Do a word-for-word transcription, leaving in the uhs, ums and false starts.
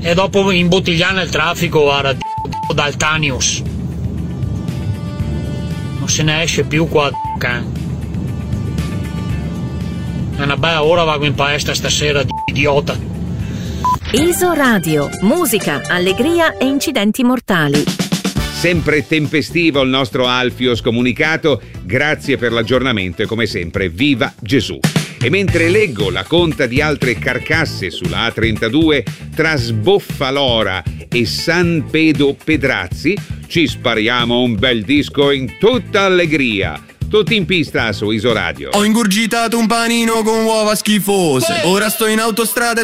E dopo imbottigliare nel traffico, guarda, dal Tanius. Non se ne esce più qua, can. È una bella ora vado in palestra stasera, idiota. Iso Radio, musica, allegria e incidenti mortali. Sempre tempestivo il nostro Alfio scomunicato, grazie per l'aggiornamento e come sempre viva Gesù. E mentre leggo la conta di altre carcasse sulla A trentadue tra Sboffalora e San Pedo Pedrazzi, ci spariamo un bel disco in tutta allegria. Tutti in pista su Iso Radio. Ho ingurgitato un panino con uova schifose, ora sto in autostrada